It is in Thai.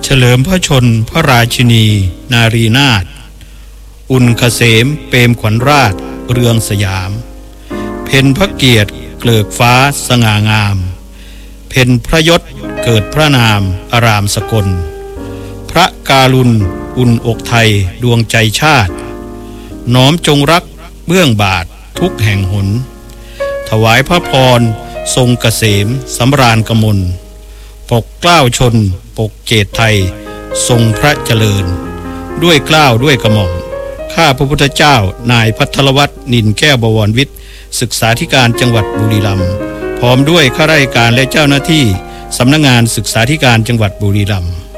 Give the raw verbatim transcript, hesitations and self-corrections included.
ฉลิมพระชนพระราชินีนารีนาถอุ่นเกษมเปรมขวัญราชเรืองสยามเพ็ญพระเกียรติเกลิกฟ้าสง่างามเพ็ญพระยศเกิดพระนามอารามสกลพระการุณอุ่นอกไทยดวงใจชาติน้อมจงรักเบื้องบาททุกแห่งหนถวายพระพรทรงเกษมสำราญกมลปกเกล้าชนปกเจตไทยทรงพระเจริญด้วยเกล้าด้วยกระหม่อมข้าพระพุทธเจ้านายภัทรวัฒน์นินแก้วบวรวิทย์ศึกษาธิการจังหวัดบุรีรัมย์พร้อมด้วยข้าราชการและเจ้าหน้าที่สำนักงานศึกษาธิการจังหวัดบุรีรัมย์